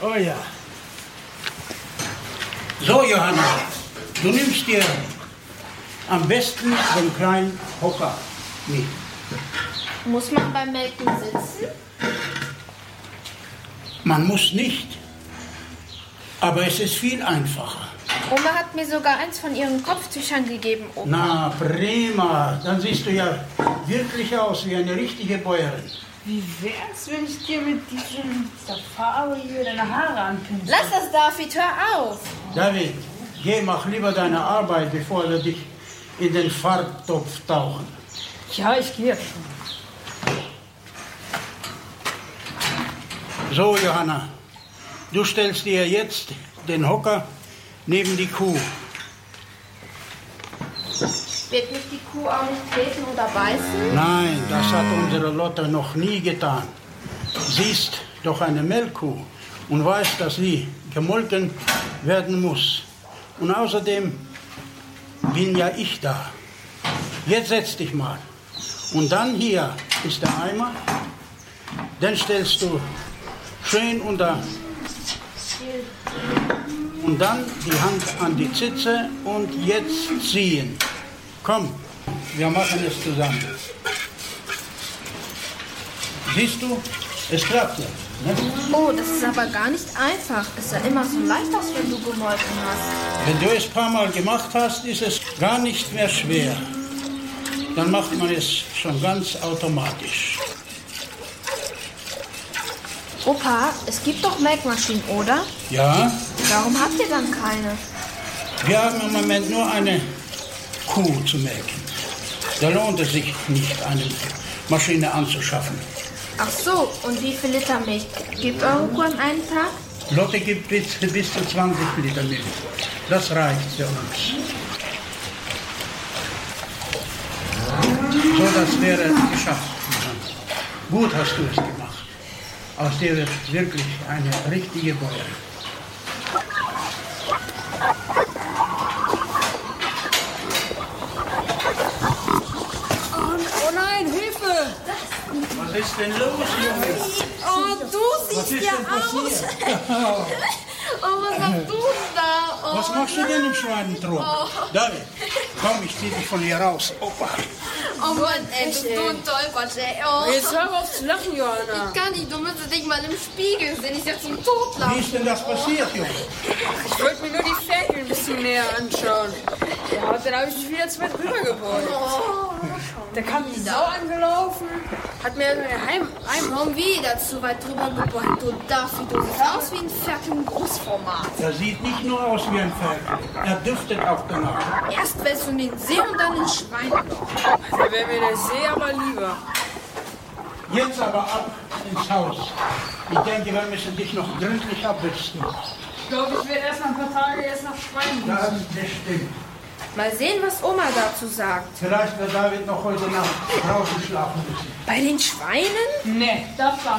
Oh ja. So, Johanna, du nimmst dir am besten den kleinen Hocker mit. Muss man beim Melken sitzen? Man muss nicht, aber es ist viel einfacher. Oma hat mir sogar eins von ihren Kopftüchern gegeben, Opa. Na, prima. Dann siehst du ja wirklich aus wie eine richtige Bäuerin. Wie wär's, wenn ich dir mit dieser Farbe hier deine Haare anpinsel? Lass das, David, hör auf. David, geh, mach lieber deine Arbeit, bevor wir dich in den Farbtopf tauchen. Ja, ich gehe schon. So, Johanna, du stellst dir jetzt den Hocker neben die Kuh. Wird mich die Kuh auch nicht treten oder beißen? Nein, das hat unsere Lotte noch nie getan. Sie ist doch eine Melkkuh und weiß, dass sie gemolken werden muss. Und außerdem bin ja ich da. Jetzt setz dich mal. Und dann hier ist der Eimer. Den stellst du schön unter. Und dann die Hand an die Zitze und jetzt ziehen. Komm, wir machen es zusammen. Siehst du, es klappt jetzt. Ne? Oh, das ist aber gar nicht einfach. Es sah immer so leicht aus, wenn du gemolken hast. Wenn du es ein paar Mal gemacht hast, ist es gar nicht mehr schwer. Dann macht man es schon ganz automatisch. Opa, es gibt doch Melkmaschinen, oder? Ja, Warum habt ihr dann keine? wir haben im Moment nur eine Kuh zu melken. Da lohnt es sich nicht, eine Maschine anzuschaffen. Ach so, und wie viel Liter Milch gibt eure Kuh an einem Tag? Lotte gibt bis zu 20 Liter Milch. Das reicht für uns. So, das wäre geschafft. Gut hast du es gemacht. Aus dir wird wirklich eine richtige Bäuerin. Oh nein, Hilfe! Was ist denn los, Junge? Oh, du Was siehst ist ja denn aus. passiert? Oh, was hast du denn da? Oh. Was machst du denn im Schweinentrog? David, komm, ich zieh dich von hier raus. Opa. Oh Mann, ey, bist du ein Tollpatsch, ey. Oh. Jetzt hör auf zu lachen, Johanna. Ich kann nicht, du müsstest dich mal im Spiegel sehen. Ich sag zum Wie Totlachen. ist denn das passiert, Junge? Ich wollte mir nur die Ferkel ein bisschen näher anschauen. Ja, und dann habe ich mich wieder zu weit rübergebeugt. Da kam die Sau angelaufen, hat mir eine Schon wieder zu weit drüber gebeugt. Du Daffy, du siehst aus wie ein Ferkel im Großformat. Er sieht nicht nur aus wie ein Ferkel, er duftet auch danach. Erst willst du in den See und dann ins Schweineloch. Da wäre mir der See aber lieber. Jetzt aber ab ins Haus. Ich denke, wir müssen dich noch gründlich abbürsten. Ich glaube, ich werde erst mal ein paar Tage jetzt nach Schwein Das müssen. bestimmt. Mal sehen, was Oma dazu sagt. Vielleicht wird David noch heute Nacht draußen schlafen müssen. Bei den Schweinen? Nee, das war